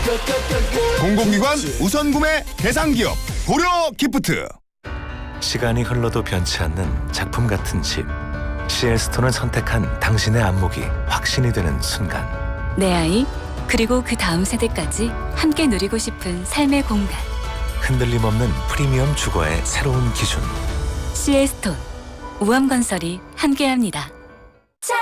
공공기관 우선구매 대상기업 고려 기프트. 시간이 흘러도 변치 않는 작품 같은 집. CL스톤을 선택한 당신의 안목이 확신이 되는 순간. 내 아이, 그리고 그 다음 세대까지 함께 누리고 싶은 삶의 공간. 흔들림 없는 프리미엄 주거의 새로운 기준. CL스톤, 우암건설이 함께합니다.